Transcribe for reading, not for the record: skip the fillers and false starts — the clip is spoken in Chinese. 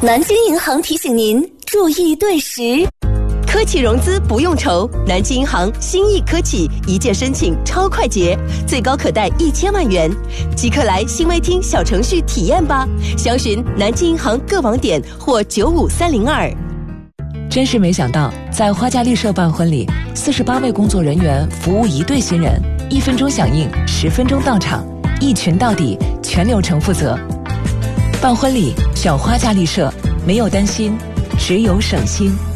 南京银行提醒您注意对时。 科企融资不用愁，南京银行新意科企一键申请超快捷，最高可贷1000万元，即刻来新微厅小程序体验吧。详询南京银行各网点或95302。 真是没想到，在花家丽舍办婚礼，48位工作人员服务1对新人，1分钟响应，10分钟到场，一群到底，全流程负责。办婚礼，小花家丽舍，没有担心，只有省心。